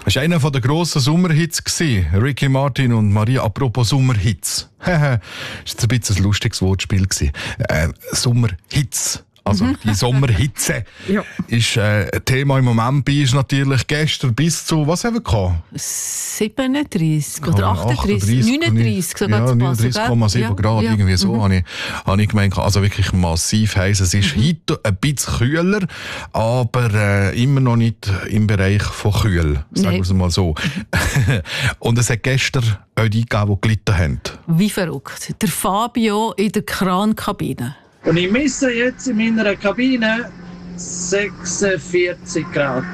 Das war einer der grossen Sommerhits. Ricky Martin und Maria. Apropos Sommerhits. Das war jetzt ein bisschen ein lustiges Wortspiel. Sommerhits. Also die Sommerhitze ist Thema im Moment. Bei ist natürlich gestern bis zu, was haben wir gehabt? 37 oder 38, 39 sogar zu passen. 39,7 Grad, irgendwie so habe ich gemeint. Also wirklich massiv heiß. Es ist heute ein bisschen kühler, aber immer noch nicht im Bereich von kühl, sagen wir es mal so. Und es hat gestern auch die gegeben, die gelitten haben. Wie verrückt. Der Fabio in der Krankabine. Und ich messe jetzt in meiner Kabine 46 Grad.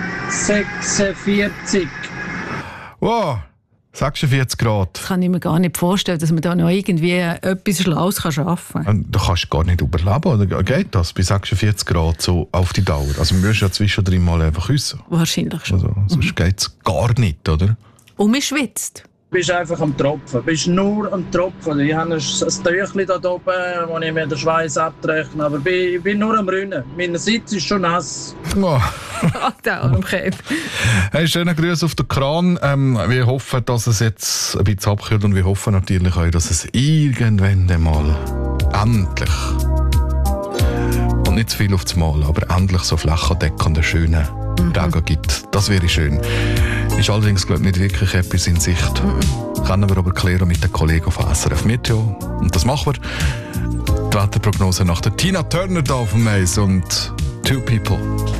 46. Wow, 46 Grad. Das kann ich mir gar nicht vorstellen, dass man da noch irgendwie etwas Schlaues arbeiten kann. Da kannst du gar nicht überleben, oder geht das bei 46 Grad so auf die Dauer? Also wir müssen ja zwischendrin mal einfach küssen. Wahrscheinlich schon. Also, sonst geht es gar nicht, oder? Und man schwitzt. Du bist einfach am Tropfen. Du bist nur am Tropfen. Ich habe ein Tüchlein da oben, wo ich mir den Schweiß abtrechne. Aber ich bin nur am Rinnen. Mein Sitz ist schon nass. Oh. Okay. Hey, schönen Grüße auf den Kran. Wir hoffen, dass es jetzt ein bisschen abkühlt und wir hoffen natürlich auch, dass es irgendwann mal endlich und nicht zu viel auf das Mal, aber endlich so flächendeckende schöne Tage gibt. Das wäre schön. Ist allerdings, glaube ich, nicht wirklich etwas in Sicht. Können wir aber klären mit den Kollegen von SRF Meteo. Und das machen wir. Die Wetterprognose nach der Tina Turner da auf dem Eis und Two People.